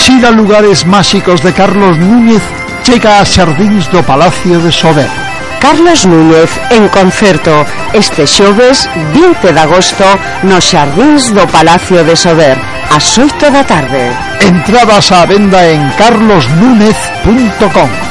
Queres ir a lugares máxicos de Carlos Núñez? Chega a Xardíns do Palacio de Sober. Carlos Núñez en concerto este xoves 20 de agosto nos Xardíns do Palacio de Sober ás 8 da tarde. Entradas á venda en carlosnúñez.com.